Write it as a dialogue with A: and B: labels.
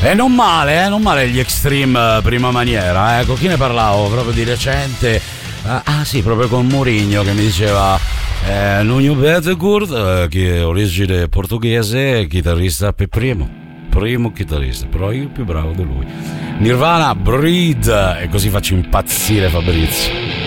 A: E non male gli Extreme prima maniera, con chi ne parlavo proprio di recente? Sì, proprio con Mourinho che mi diceva Nuno Bettencourt, che è origine portoghese, chitarrista per primo chitarrista, però io più bravo di lui. Nirvana, Breed, e così faccio impazzire Fabrizio.